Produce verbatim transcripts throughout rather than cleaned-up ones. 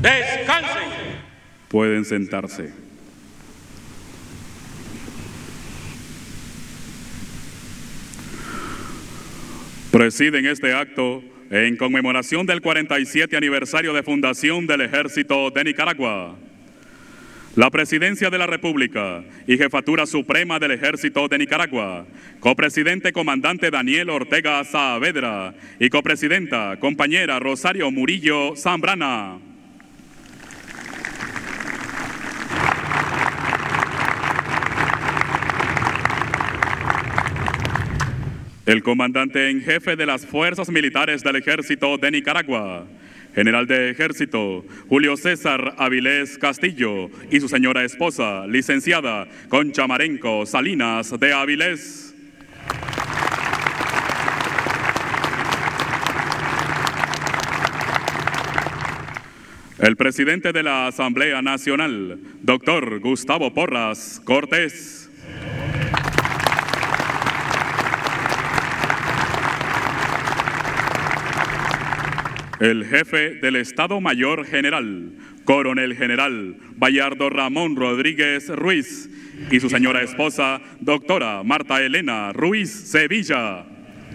Descansen. Pueden sentarse. Presiden este acto en conmemoración del cuarenta y siete aniversario de fundación del Ejército de Nicaragua. La Presidencia de la República y Jefatura Suprema del Ejército de Nicaragua, copresidente comandante Daniel Ortega Saavedra y copresidenta compañera Rosario Murillo Zambrana. El comandante en jefe de las Fuerzas Militares del Ejército de Nicaragua, General de Ejército Julio César Avilés Castillo y su señora esposa, licenciada Concha Marenco Salinas de Avilés. El presidente de la Asamblea Nacional, doctor Gustavo Porras Cortés. El jefe del Estado Mayor General, Coronel General Bayardo Ramón Rodríguez Ruiz y su señora esposa, doctora Marta Elena Ruiz Sevilla.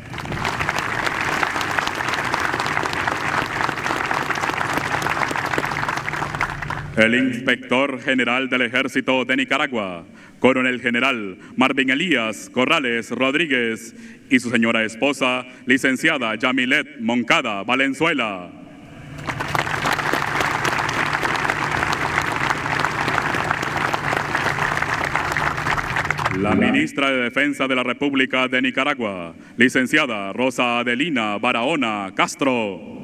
El Inspector General del Ejército de Nicaragua, Coronel General Marvin Elías Corrales Rodríguez y su señora esposa, licenciada Yamilet Moncada Valenzuela. La ministra de Defensa de la República de Nicaragua, licenciada Rosa Adelina Barahona Castro.